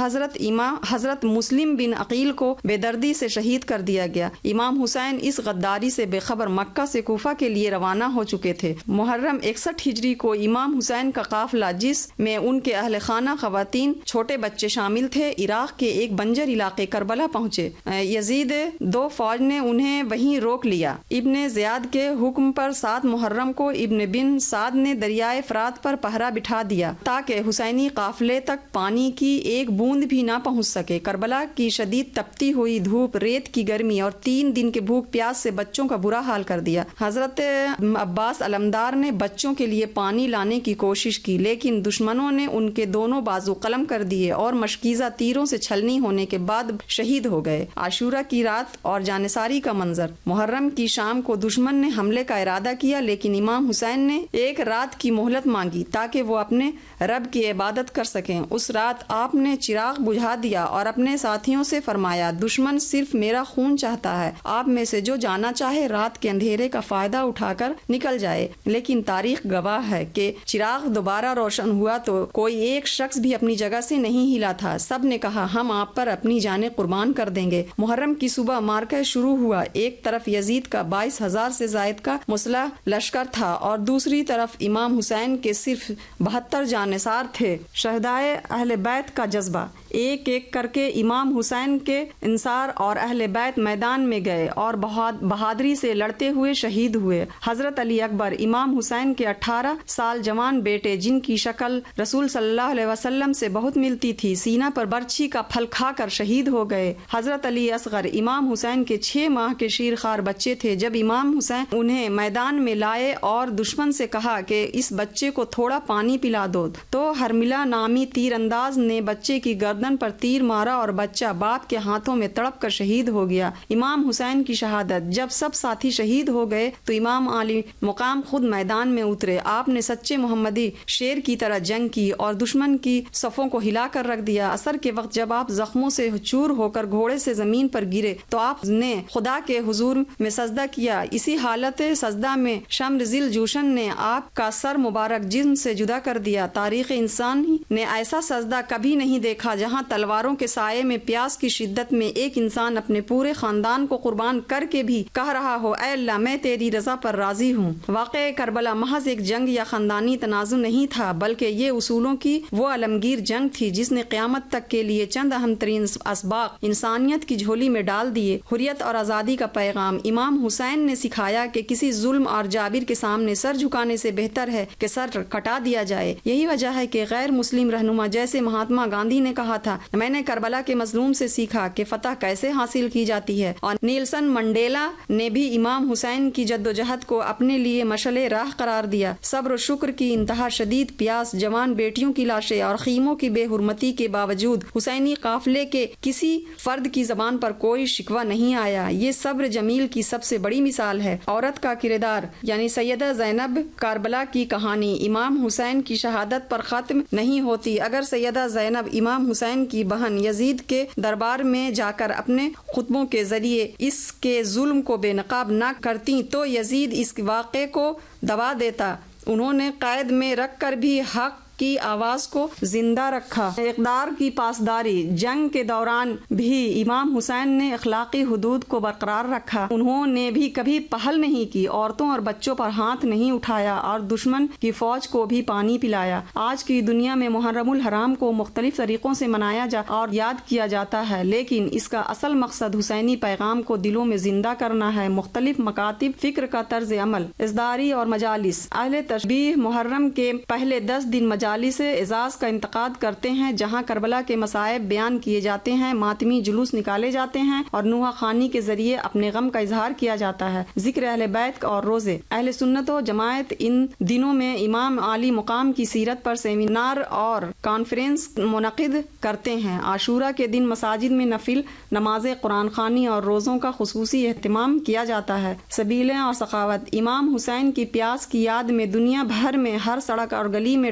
حضرت مسلم بن عقیل کو بے دردی سے شہید کر دیا گیا۔ امام حسین اس غداری سے بے خبر مکہ سے کوفہ کے لیے روانہ ہو چکے تھے۔ محرم 61 ہجری کو امام حسین کا قافلہ، جس میں ان کے اہل خانہ، خواتین، چھوٹے بچے شامل تھے، عراق کے ایک بنجر علاقے کربلا پہنچے۔ یزید دو فوج نے انہیں وہیں روک لیا۔ ابن زیاد کے حکم پر 7 محرم کو ابن بن سعد نے دریائے فرات پر پہرا بٹھا دیا تاکہ حسینی قافلے تک پانی کی ایک بوند بھی نہ پہنچ سکے۔ کربلا کی شدید تپتی ہوئی دھوپ، ریت کی گرمی اور 3 دن کے بھوک پیاس سے بچوں کا برا حال کر دیا۔ حضرت عباس علمدار نے بچوں کے لیے پانی لانے کی کوشش کی، لیکن دشمنوں نے ان کے دونوں بازو قلم کر دیے اور مشکیزہ تیروں سے چھلنی ہونے کے بعد شہید ہو گئے۔ عاشورہ کی رات اور جانثاری کا منظر۔ محرم کی شام کو دشمن نے حملے کا ارادہ کیا، لیکن امام حسین نے ایک رات کی مہلت مانگی تاکہ وہ اپنے رب کی عبادت کر سکیں۔ اس رات آپ نے چراغ بجھا دیا اور اپنے ساتھیوں سے فرمایا، دشمن صرف میرا خون چاہتا ہے، آپ میں سے جو جانا چاہے رات کے اندھیرے کا فائدہ اٹھا کر نکل جائے۔ لیکن تاریخ گواہ ہے کہ چراغ دوبارہ روشن ہوا تو کوئی ایک شخص بھی اپنی جگہ سے نہیں ہلا تھا۔ سب نے کہا، ہم آپ پر اپنی جانیں قربان کر دیں گے۔ محرم کی صبح مارکہ شروع ہوا۔ ایک طرف یزید کا 22,000 سے زائد کا مسلح لشکر تھا اور دوسری طرف امام حسین کے صرف 72 جانثار تھے۔ شہدائے اہل بیت کا جذبہ۔ ایک ایک کر کے امام حسین کے انصار اور اہل بیت میدان میں گئے اور بہادری سے لڑتے ہوئے شہید ہوئے۔ حضرت علی اکبر، امام حسین کے 18 سال جوان بیٹے، جن کی شکل رسول صلی اللہ علیہ وسلم سے بہت ملتی تھی، سینہ پر برچھی کا پھل کھا کر شہید ہو گئے۔ حضرت علی اصغر، امام حسین کے 6 ماہ کے شیرخوار بچے تھے۔ جب امام حسین انہیں میدان میں لائے اور دشمن سے کہا کہ اس بچے کو تھوڑا پانی پلا دو، تو ہرملہ نامی تیر انداز نے بچے کی گردن پر تیر مارا اور بچہ باپ کے ہاتھوں میں تڑپ کر شہید ہو گیا۔ امام حسین کی شہادت۔ جب سب ساتھی شہید ہو گئے تو امام علی مقام خود میدان میں اترے۔ آپ نے سچے محمدی شیر کی طرح جنگ کی اور دشمن کی صفوں کو ہلا کر رکھ دیا۔ عصر کے وقت جب آپ زخموں سے چور ہو کر گھوڑے سے زمین پر گرے تو آپ نے خدا کے حضور میں سجدہ کیا۔ اسی حالت سجدہ میں شمر ذیل جوشن نے آپ کا سر مبارک جسم سے جدا کر دیا۔ تاریخ انسانی نے ایسا سجدہ کبھی نہیں دیکھا جہاں تلواروں کے سائے میں پیاس کی شدت میں ایک انسان اپنے پورے خاندان کو قربان کر کے بھی کہہ رہا ہو، اے اللہ میں تیری رضا پر راضی ہوں۔ واقعہ کربلا محض ایک جنگ یا خاندانی تنازع نہیں تھا، بلکہ یہ اصولوں کی وہ عالمگیر جنگ تھی جس نے قیامت تک کے لیے چند اہم ترین اسباق انسانیت کی جھولی میں ڈال دیے۔ حریت اور آزادی کا پیغام۔ امام حسین نے سکھایا کہ کسی ظلم اور جابر کے سامنے سر جھکانے سے بہتر ہے کہ سر کٹا دیا جائے۔ یہی وجہ ہے کہ غیر مسلم رہنما جیسے مہاتما گاندھی نے کہا تھا، میں نے کربلا کے مظلوم سے سیکھا کہ فتح کیسے حاصل کی جاتی ہے، اور نیلسن منڈیلا نے بھی امام حسین کی جدوجہد کو اپنے لیے مشعل راہ قرار دیا۔ صبر و شکر کی انتہا، شدید پیاس، جوان بیٹیوں کی لاشیں اور خیموں کی بے حرمتی کے باوجود حسینی قافلے کے کسی فرد کی زبان پر کوئی شکوہ نہیں آیا۔ یہ صبر جمیل کی سب سے بڑی مثال ہے۔ عورت کا کردار، یعنی سیدہ زینب کربلا کی کہانی امام حسین کی شہادت پر ختم نہیں ہوتی۔ اگر سیدہ زینب امام حسین کی بہن یزید کے دربار میں جا کر اپنے خطبوں کے ذریعے اس کے ظلم کو بے نقاب نہ کرتی تو یزید اس واقعے کو دبا دیتا۔ انہوں نے قید میں رکھ کر بھی حق کی آواز کو زندہ رکھا۔ اقدار کی پاسداری۔ جنگ کے دوران بھی امام حسین نے اخلاقی حدود کو برقرار رکھا۔ انہوں نے بھی کبھی پہل نہیں کی، عورتوں اور بچوں پر ہاتھ نہیں اٹھایا اور دشمن کی فوج کو بھی پانی پلایا۔ آج کی دنیا میں محرم الحرام کو مختلف طریقوں سے منایا اور یاد کیا جاتا ہے، لیکن اس کا اصل مقصد حسینی پیغام کو دلوں میں زندہ کرنا ہے۔ مختلف مکاتب فکر کا طرز عمل، ازداری اور مجالس۔ اہل تشبیہ محرم کے پہلے 10 دن مجالس اعزاز کا انعقاد کرتے ہیں، جہاں کربلا کے مصائب بیان کیے جاتے ہیں، ماتمی جلوس نکالے جاتے ہیں اور نوحہ خوانی کے ذریعے اپنے غم کا اظہار کیا جاتا ہے۔ ذکر اہل بیت اور روزے۔ اہل سنت و جماعت ان دنوں میں امام عالی مقام کی سیرت پر سیمینار اور کانفرنس منعقد کرتے ہیں۔ عاشورہ کے دن مساجد میں نفل نمازیں، قرآن خوانی اور روزوں کا خصوصی اہتمام کیا جاتا ہے۔ سبیلیں اور سخاوت۔ امام حسین کی پیاس کی یاد میں دنیا بھر میں ہر سڑک اور گلی میں ٹھنڈے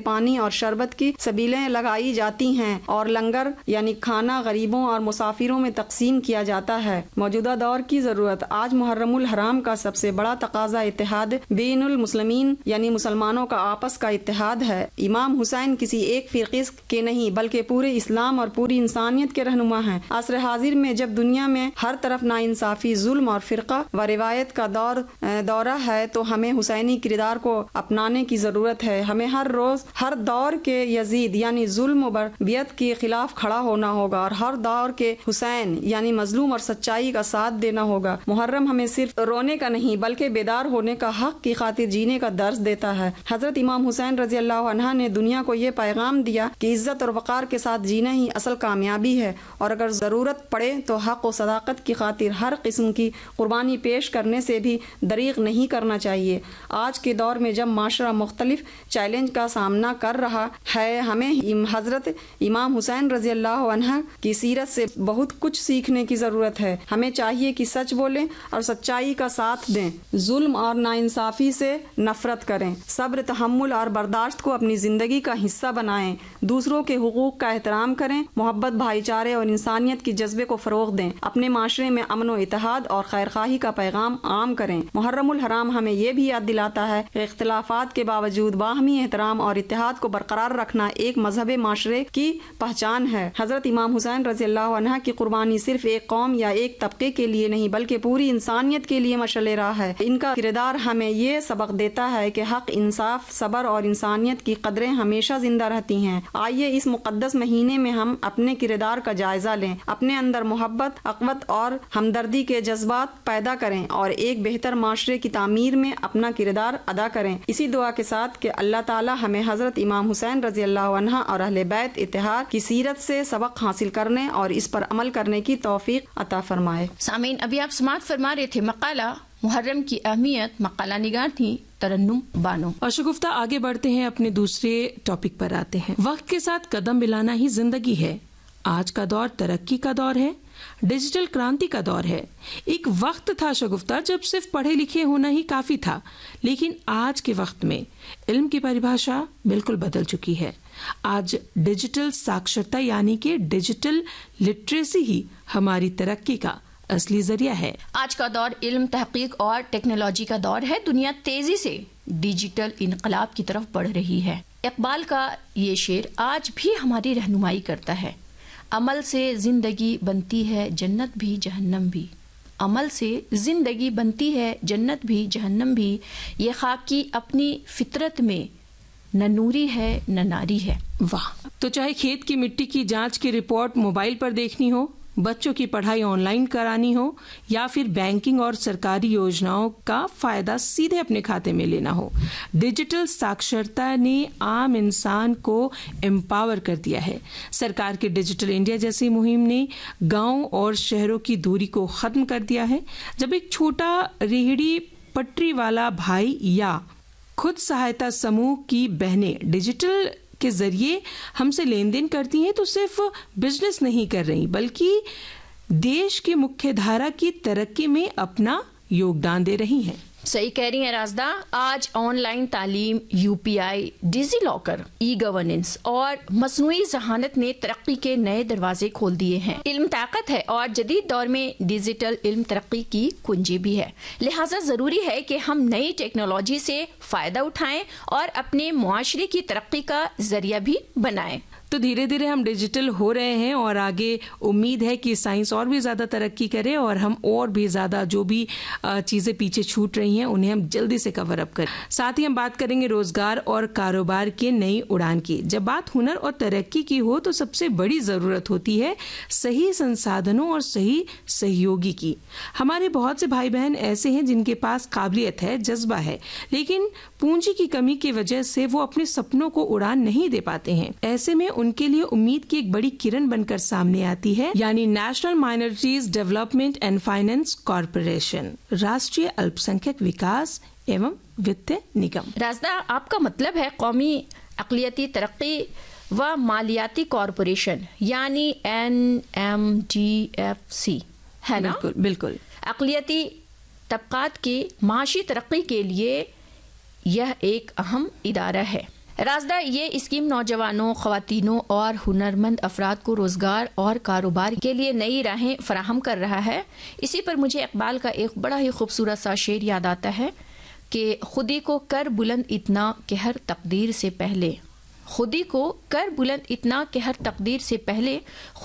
پانی اور شربت کی سبیلیں لگائی جاتی ہیں اور لنگر یعنی کھانا غریبوں اور مسافروں میں تقسیم کیا جاتا ہے۔ موجودہ دور کی ضرورت آج محرم الحرام کا سب سے بڑا تقاضا اتحاد بین المسلمین یعنی مسلمانوں کا آپس کا اتحاد ہے۔ امام حسین کسی ایک فرقے کے نہیں بلکہ پورے اسلام اور پوری انسانیت کے رہنما ہیں۔ عصر حاضر میں جب دنیا میں ہر طرف ناانصافی، ظلم اور فرقہ و روایت کا دورہ ہے تو ہمیں حسینی کردار کو اپنانے کی ضرورت ہے۔ ہمیں ہر روز ہر دور کے یزید یعنی ظلم و بیعت کے خلاف کھڑا ہونا ہوگا اور ہر دور کے حسین یعنی مظلوم اور سچائی کا ساتھ دینا ہوگا۔ محرم ہمیں صرف رونے کا نہیں بلکہ بیدار ہونے کا، حق کی خاطر جینے کا درس دیتا ہے۔ حضرت امام حسین رضی اللہ عنہ نے دنیا کو یہ پیغام دیا کہ عزت اور وقار کے ساتھ جینا ہی اصل کامیابی ہے، اور اگر ضرورت پڑے تو حق و صداقت کی خاطر ہر قسم کی قربانی پیش کرنے سے بھی دریغ نہیں کرنا چاہیے۔ آج کے دور میں جب معاشرہ مختلف چیلنج کا سامنا کر رہا ہے، ہمیں حضرت امام حسین رضی اللہ عنہ کی سیرت سے بہت کچھ سیکھنے کی ضرورت ہے۔ ہمیں چاہیے کہ سچ بولیں اور سچائی کا ساتھ دیں، ظلم اور ناانصافی سے نفرت کریں، صبر، تحمل اور برداشت کو اپنی زندگی کا حصہ بنائیں، دوسروں کے حقوق کا احترام کریں، محبت، بھائی چارے اور انسانیت کے جذبے کو فروغ دیں، اپنے معاشرے میں امن و اتحاد اور خیرخواہی کا پیغام عام کریں۔ محرم الحرام ہمیں یہ بھی یاد دلاتا ہے کہ اختلافات کے باوجود باہمی احترام اور اتحاد کو برقرار رکھنا ایک مذہب معاشرے کی پہچان ہے۔ حضرت امام حسین رضی اللہ عنہ کی قربانی صرف ایک قوم یا ایک طبقے کے لیے نہیں بلکہ پوری انسانیت کے لیے مشعل راہ ہے۔ ان کا کردار ہمیں یہ سبق دیتا ہے کہ حق، انصاف، صبر اور انسانیت کی قدریں ہمیشہ زندہ رہتی ہیں۔ آئیے اس مقدس مہینے میں ہم اپنے کردار کا جائزہ لیں، اپنے اندر محبت، اخوت اور ہمدردی کے جذبات پیدا کریں اور ایک بہتر معاشرے کی تعمیر میں اپنا کردار ادا کریں۔ اسی دعا کے ساتھ کہ اللہ تعالی ہمیں حضرت امام حسین رضی اللہ عنہ اور اہل بیت اتحاد کی سیرت سے سبق حاصل کرنے اور اس پر عمل کرنے کی توفیق عطا فرمائے۔ سامعین، ابھی آپ سماعت فرما رہے تھے مقالہ محرم کی اہمیت، مقالہ نگار تھی ترنم بانو۔ اور شگفتہ آگے بڑھتے ہیں، اپنے دوسرے ٹاپک پر آتے ہیں۔ وقت کے ساتھ قدم ملانا ہی زندگی ہے۔ آج کا دور ترقی کا دور ہے، ڈیجیٹل کرانتی کا دور ہے۔ ایک وقت تھا شگفتہ جب صرف پڑھے لکھے ہونا ہی کافی تھا، لیکن آج کے وقت میں علم کی پریبھاشا بالکل بدل چکی ہے۔ آج ڈیجیٹل ساکشرتا یعنی کہ ڈیجیٹل لٹریسی ہی ہماری ترقی کا اصلی ذریعہ ہے۔ آج کا دور علم، تحقیق اور ٹیکنالوجی کا دور ہے۔ دنیا تیزی سے ڈیجیٹل انقلاب کی طرف بڑھ رہی ہے۔ اقبال کا یہ شعر آج بھی ہماری رہنمائی کرتا ہے۔ عمل سے زندگی بنتی ہے جنت بھی جہنم بھی، عمل سے زندگی بنتی ہے جنت بھی جہنم بھی، یہ خاکی اپنی فطرت میں نہ نوری ہے نہ ناری ہے۔ واہ! تو چاہے کھیت کی مٹی کی جانچ کی رپورٹ موبائل پر دیکھنی ہو، بچوں کی پڑھائی آن لائن کرانی ہو، یا پھر بینکنگ اور سرکاری یوجناؤں کا فائدہ سیدھے اپنے کھاتے میں لینا ہو، ڈیجیٹل ساکشرتا نے عام انسان کو امپاور کر دیا ہے۔ سرکار کے ڈیجیٹل انڈیا جیسی مہم نے گاؤں اور شہروں کی دوری کو ختم کر دیا ہے۔ جب ایک چھوٹا ریہڑی پٹری والا بھائی یا خود سہایتا سموہ کی بہنیں ڈیجیٹل کے ذریعے ہم سے لین دین کرتی ہیں تو صرف بزنس نہیں کر رہی بلکہ دیش کے مکھیہ دھارا کی ترقی میں اپنا یوگدان دے رہی ہیں۔ صحیح کہہ رہی ہیں رازدہ۔ آج آن لائن تعلیم، UPI، ڈیجی لاکر، ای گورننس اور مصنوعی ذہانت نے ترقی کے نئے دروازے کھول دیے ہیں۔ علم طاقت ہے اور جدید دور میں ڈیجیٹل علم ترقی کی کنجی بھی ہے، لہٰذا ضروری ہے کہ ہم نئی ٹیکنالوجی سے فائدہ اٹھائیں اور اپنے معاشرے کی ترقی کا ذریعہ بھی بنائیں۔ تو دھیرے دھیرے ہم ڈیجیٹل ہو رہے ہیں اور آگے امید ہے کہ سائنس اور بھی زیادہ ترقی کرے اور ہم اور بھی زیادہ جو بھی چیزیں پیچھے چھوٹ رہی ہیں انہیں ہم جلدی سے کور اپ کریں۔ ساتھ ہی ہم بات کریں گے روزگار اور کاروبار کے نئی اڑان کی۔ جب بات ہنر اور ترقی کی ہو تو سب سے بڑی ضرورت ہوتی ہے صحیح سنسادھنوں اور صحیح سہیوگی کی۔ ہمارے بہت سے بھائی بہن ایسے ہیں جن کے پاس قابلیت ہے، جذبہ ہے، لیکن پونجی کی کمی کی وجہ سے وہ اپنے سپنوں کو اڑان نہیں دے پاتے ہیں۔ ایسے میں ان کے لیے امید کی ایک بڑی کرن بن کر سامنے آتی ہے، یعنی national minorities development and finance corporation, Rashtriya الپ سنکھیک وکاس ایوم وت نگم۔ رازدہ، آپ کا مطلب ہے قومی اقلیتی ترقی و مالیاتی کارپوریشن یعنی NMDFC ہے نا؟ بالکل بالکل۔ اقلیتی طبقات کی معاشی ترقی کے لیے یہ ایک اہم ادارہ ہے۔ رازدہ، یہ اسکیم نوجوانوں، خواتینوں اور ہنرمند افراد کو روزگار اور کاروبار کے لیے نئی راہیں فراہم کر رہا ہے۔ اسی پر مجھے اقبال کا ایک بڑا ہی خوبصورت سا شعر یاد آتا ہے کہ خودی کو کر بلند اتنا کہ ہر تقدیر سے پہلے، خودی کو کر بلند اتنا کہ ہر تقدیر سے پہلے